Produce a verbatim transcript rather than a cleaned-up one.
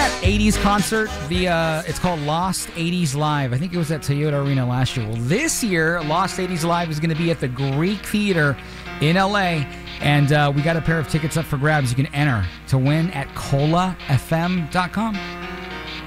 that eighties concert, the uh, it's called Lost eighties Live. I think it was at Toyota Arena last year. Well, this year, Lost eighties Live is going to be at the Greek Theater in L A, and uh, we got a pair of tickets up for grabs. You can enter to win at cola f m dot com.